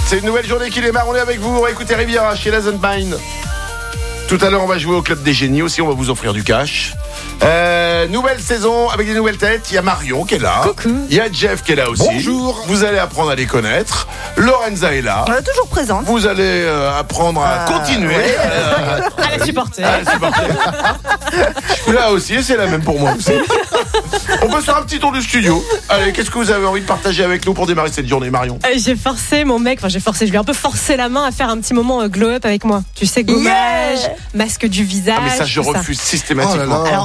C'est une nouvelle journée qui démarre, on est avec vous, on va écouter Riviera chez Lazen Mine. Tout à l'heure, on va jouer au Club des Génies aussi, on va vous offrir du cash. Nouvelle saison avec des nouvelles têtes. Il y a Marion qui est là. Coucou. Il y a Jeff qui est là aussi. Bonjour. Vous allez apprendre à les connaître. Lorenza est là. Toujours présente. Vous allez apprendre à continuer. À la supporter. Je suis là aussi et c'est la même pour moi aussi. On peut se faire un petit tour du studio. Allez, qu'est-ce que vous avez envie de partager avec nous pour démarrer cette journée, Marion? J'ai forcé mon mec, je lui ai un peu forcé la main à faire un petit moment glow up avec moi. Tu sais, gommage, masque du visage. Ah mais ça je tout refuse systématiquement. Oh là là. Alors,